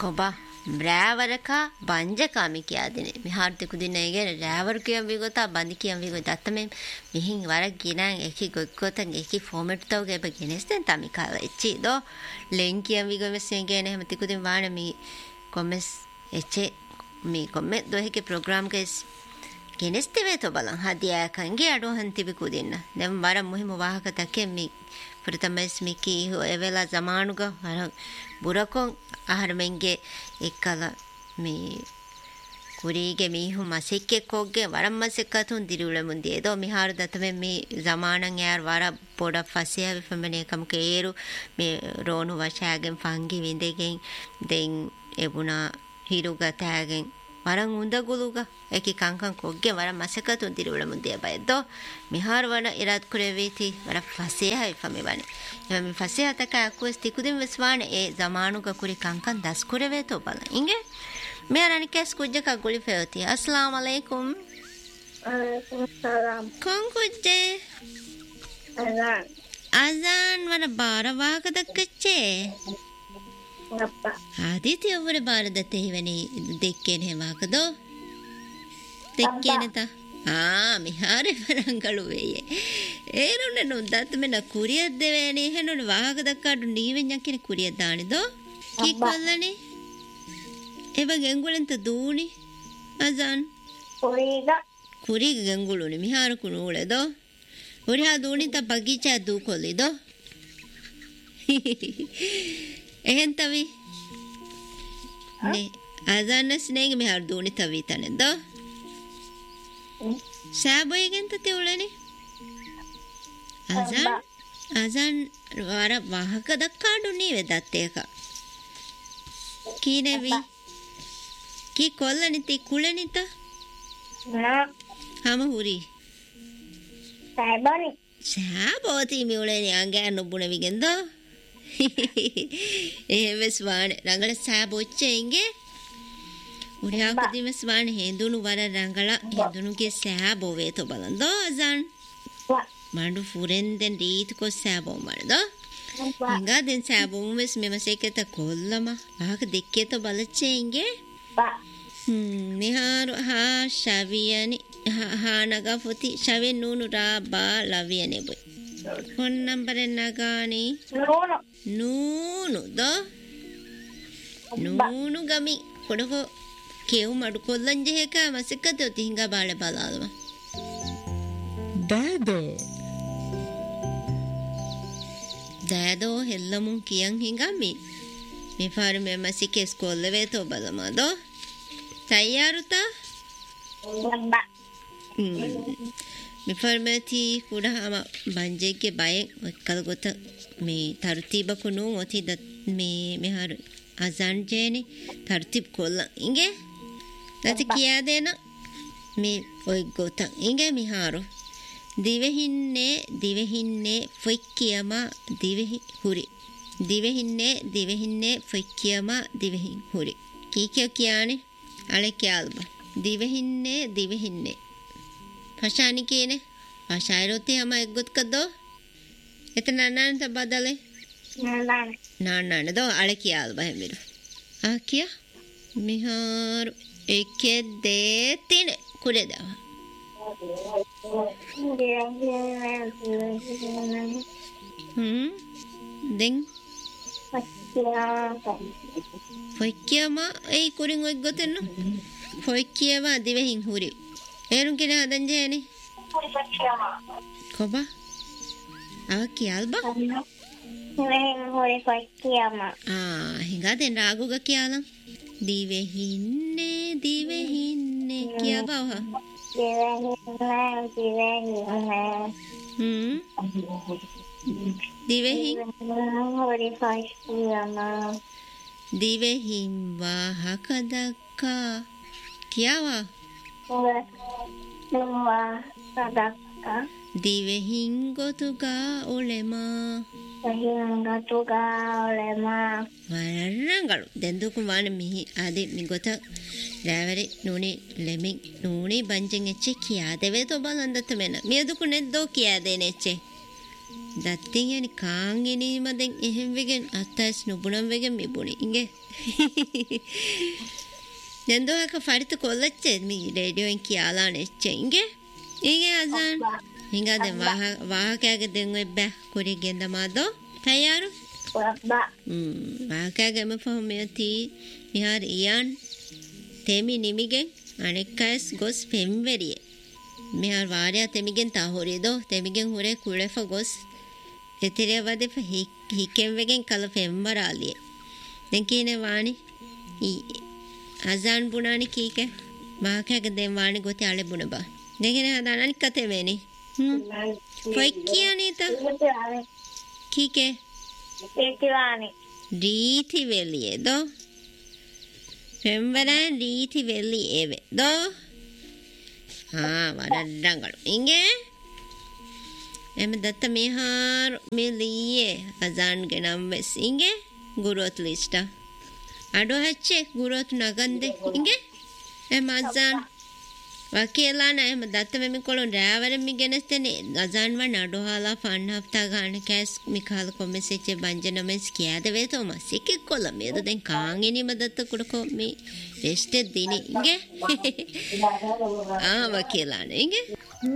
කොබා රෑවරකා බංජකාමි කියාදෙන මිහාර්ති කුදිනේගෙන රෑවර කියම් විගොතා බඳි කියම් විගොත අත්තමෙ මිහින් වරක් ගිනන් එකි ගොක්කොතන් එකි ෆෝමැට් තවගේ බගෙනස්තෙන් තමි කාල එච්චි දෝ ලෙන් කියම් විගොමෙස්යෙන් ගෙන හැම තිකුදින් වාන මි කොමස් එච්චේ මි කොමෙ දොහෙකි ප්‍රෝග්‍රෑම් ගෙස් ගෙනස්තෙවේ තෝ බලන් හදියා කංගේ අඩෝහන් තිබි කුදින්න දැන් වර මුහිම වාහක තකෙ මි ප්‍රථමස් මිකි එවෙලා zamanuග අර බුරකොන් ආහාරෙන්ගේ එක්කල මේ කුරීගේ මිහු මසෙක්කේ කොග්ගේ වරම් මසෙක්කතුන් දිරුලමුන්දී දෝ මිහාර දතමෙ මේ zamanan යාර වර පොඩ ෆසියා විෆමනේ කමකේරු මේ රෝණු වශාගෙන් ෆංගි විඳගෙන් දෙන් එබුණා හිරුගතෑගෙන් වරන් උඳගුලුග ඒකි කංකං කොග්ගේ වරම් මසෙක්කතුන් දිරුලමුන්දී බයදෝ මිහාර වන ඉරත් කුරේවිති වර ෆසියා විෆමෙවනේ එම ෆසියා තක අකුස් තිකුදින් විස්වාන ඒ zamanuග කුරි කංකං දස් කුරේවේ තෝ බලන් ඉංගේ මෙයාරණි කැස් කුජ්ජක ගුලි ෆෙවති අස්ලාම අලයිකුම් salam කොන් කුජ්ජේ අසාන් වන බාර වාක දක්කච්චේ ngapa ආදිති ඔවර බාර දතේ වෙනි දෙක්කේන හේවාකදෝ දෙක්කේනත මිහාරේ වරංගලු වෙයේ ඒරුනේ නුදත් මෙන කුරියක් දෙවේනේ හෙනුනේ වාහක දක්කාඩු නීවෙන් යකින කුරියක් දානිදෝ කික්කොල්ලනේ එව ගෙංගුලෙන්ත දූනි අසන් කුරිග ගෙංගුලුනේ මිහාර කුණූලේදෝ ඔරිහා දූනි ත බගීචා දූ කොල්ලිදෝ එහෙන් තවි නේ අසන්නස් නේගේ මිහාර දූනි තවි තනේදෝ සෑබොයගෙන් තේ උලනේ අසන් වර වාහක දක්කාඩු නීවේ දත් එක කීනෙවි කී කොල්ලනිති කුලනිත හම හුරි සෑබෝති මියුලනේ අංගෑ නොබුණ විගෙන්දෝ එහෙමස් වාන රංගල සෑබොච්චෙන්ගේ උරියා කදිමස් වාන හේඳුණු වර රංගල හේඳුණුගේ සෑබෝ වේතෝ බලන්දෝ අසන් මඬු ෆුරෙන්දෙන් රීත් කො සෑබෝ මරදෝ Enggak den sabung mes memaseke kollama ahak dekketo balacenge niharu ha shaviyani ha naga futi shave nunu ra ba laviyane boy phone number nagani nunu do nunu gami kodako kewu madu kollanje heka masekate tinga bale balalwa Dado hellamun kiyan hingami me faru me masike skolle veto balamado tayyaruta me farmati kuda ama banjege bayen kalgota me tartiba kunu oti da me haru azan jeni tartib kolla inge dati kiya dena me oi gota inge me haru දිවෙහින්නේ ෆොයික්කියම Dhivehi හුරි දිවෙහින්නේ ෆොයික්කියම දිවෙහින් හුරි කීකිය කියන්නේ අලේ කියල්බ දිවෙහින්නේ භාෂානි කියන්නේ භාෂායරොතේ හම එක්ගොත් කදෝ එතන නන්නන්ත බදලේ නන්න දෝ අලේ කියල්බ හැමිරු කිය මිහාර එකේ දේ තින කුරේ දවා Ding Foikiyama ei kurin oi gotenno Foikiyama divehin huri erun kina hadan jeni koba kiyalba divehin huri Foikiyama hinga den raguga kiyala divehinne kiyaba ha Divehin wahakadakka kiyawa Divehin gotuga olema Warangalu denduku wana mihi adi migota Raveri nuni leming nuni banjeng eche kiya deve to balandat mena mieduku neddo kiya dene eche දත්තෙන් යනි කාන් එනීමෙන් එහෙම් වෙගෙන් අත්තස් නුබුණම් වෙගෙන් මිබුණි ඉංගේ දැන්දෝක ෆරිත කොල්ලච්චේ මි රේඩියෝෙන් කියලා නෙච්චේ ඉංගේ අසන් හිඟා දැන් වාහකයාගේ දෙන් වෙබ්බ කුරි ගෙන්දමාදෝ තයාරු වාහකයාගේ මෆහමියති මිහාර ඉයන් තෙමි නිමිගෙන් අනෙක්කස් ගොස් පෙම්වරියේ මිහාර වාරයා තෙමිගෙන් තාහොරියදෝ තෙමිගෙන් hurray කුලෙෆ ගොස් එතිරිය වදෙප හිකෙන් වෙගෙන් කල පෙම්වරාලියේ දැන් කීනේ වානි අසන් බුණානි කීක වාහකයාගේ දෙන් වානි ගොතේ අලේ බුණ බා දෙගෙන හදානනි කතේ වෙනේ කොයි කියනීත කීකේ රීති වෙලියේ දෝ පෙම්වරන් රීති වෙලියේ වේ දෝ වඩඩංගල ඉංගේ එම දත්ත මිහාර මිලියේ අසන්ගේ නම් වෙස් ඉංගේ ගුරුත් ලිස්ට අඩෝ හච්චේ ගුරුත් නගන්දේ ඉංගේ එම අසන් වකීලාන එම දත්ත මෙමි කොළොන් රෑවරෙන් මි ගෙනස්තනේ අසන් වන් අඩෝ හාලා ෆන් හප්තා ගන්න කැස් මිකාල කොමෙසෙච්චේ බංජනමස් කියාද වේතෝ මසිකෙ කොළ මේද දැන් කාංගිනි මදත්ත කුඩකෝ මේ රෙස්ට් දිනි ඉංගේ වකීලාන ඉංගේ